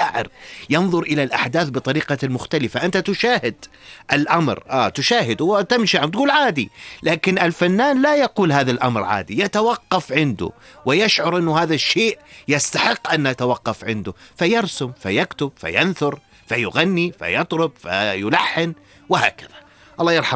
الشاعر ينظر إلى الأحداث بطريقة مختلفة. أنت تشاهد الأمر تشاهد وتمشي عم تقول عادي، لكن الفنان لا يقول هذا الأمر عادي، يتوقف عنده ويشعر أنه هذا الشيء يستحق أن يتوقف عنده، فيرسم فيكتب فينثر فيغني فيطرب فيلحن وهكذا. الله يرحمه.